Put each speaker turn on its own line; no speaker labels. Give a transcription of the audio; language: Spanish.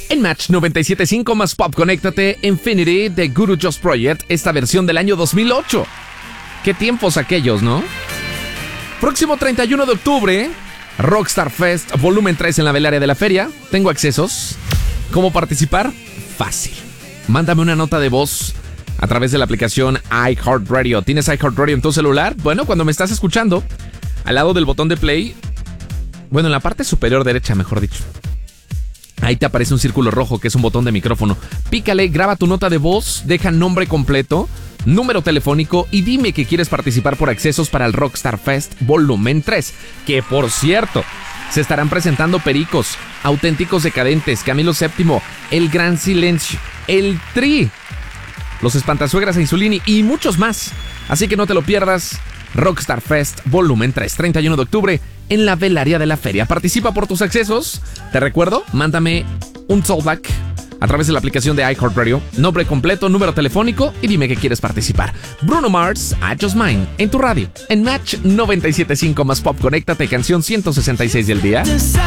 En Match 97.5 más Pop, conéctate Infinity de Guru Just Project, esta versión del año 2008. Qué tiempos aquellos, ¿no? Próximo 31 de octubre, Rockstar Fest Volumen 3 en la velaria de la feria. Tengo accesos. ¿Cómo participar? Fácil. Mándame una nota de voz a través de la aplicación iHeartRadio. ¿Tienes iHeartRadio en tu celular? Bueno, cuando me estás escuchando, al lado del botón de play, bueno, en la parte superior derecha, mejor dicho, ahí te aparece un círculo rojo que es un botón de micrófono. Pícale, graba tu nota de voz, deja nombre completo, número telefónico y dime que quieres participar por accesos para el Rockstar Fest Volumen 3. Que por cierto, se estarán presentando Pericos, Auténticos Decadentes, Camilo VII, El Gran Silencio, El Tri, Los Espantasuegras e Insulini y muchos más. Así que no te lo pierdas. Rockstar Fest Volumen 3, 31 de octubre en la velaria de la feria. Participa por tus accesos. Te recuerdo, mándame un callback a través de la aplicación de iHeartRadio, nombre completo, número telefónico y dime que quieres participar. Bruno Mars, I Just Mine, en tu radio, en Match 97.5 más Pop. Conéctate, canción 166 del día.